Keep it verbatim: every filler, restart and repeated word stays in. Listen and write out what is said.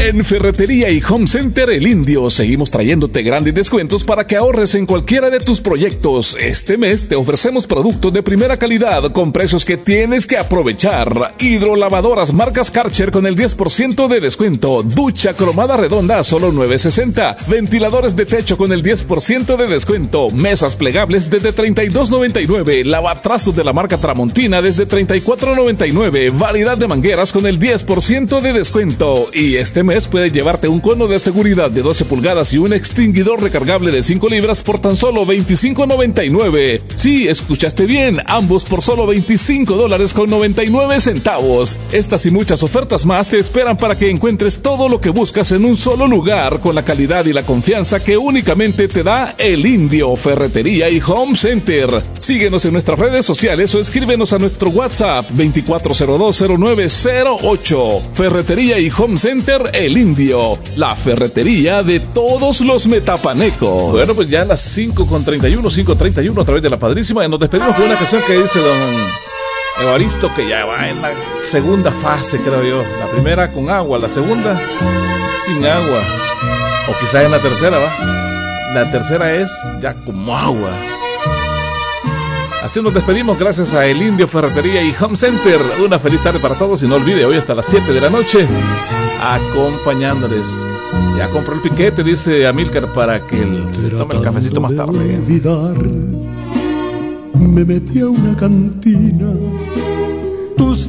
En Ferretería y Home Center El Indio seguimos trayéndote grandes descuentos para que ahorres en cualquiera de tus proyectos. Este mes te ofrecemos productos de primera calidad con precios que tienes que aprovechar. Hidrolavadoras marcas Karcher con el diez por ciento de descuento. Ducha cromada redonda a solo nueve sesenta. Ventiladores de techo con el diez por ciento de descuento. Mesas plegables desde treinta y dos noventa y nueve. Lavatrastos de la marca Tramontina desde treinta y cuatro noventa y nueve. Variedad de mangueras con el diez por ciento de descuento. Y este mes puedes llevarte un cono de seguridad de doce pulgadas y un extinguidor recargable de cinco libras por tan solo veinticinco noventa y nueve. Sí, escuchaste bien, ambos por solo veinticinco dólares con noventa y nueve centavos. Estas y muchas ofertas más te esperan para que encuentres todo lo que buscas en un solo lugar con la calidad y la confianza que únicamente te da El Indio, Ferretería y Home Center. Síguenos en nuestras redes sociales o escríbenos a nuestro WhatsApp veinticuatro cero dos cero nueve cero ocho. Ferretería y Home Center El Indio, la ferretería de todos los metapanecos. Bueno, pues ya a las cinco con treinta y uno, cinco treinta y uno a través de La Padrísima, y nos despedimos con una canción que dice don Evaristo, que ya va en la segunda fase, creo yo. La primera con agua, la segunda sin agua, o quizás en la tercera, va. La tercera es ya como agua. Así nos despedimos, gracias a El Indio, Ferretería y Home Center. Una feliz tarde para todos y no olvide, hoy hasta las siete de la noche acompañándoles. Ya compró el piquete, dice Amílcar, para que el, se tome el cafecito más tarde. Olvidar, me metí a una cantina, tus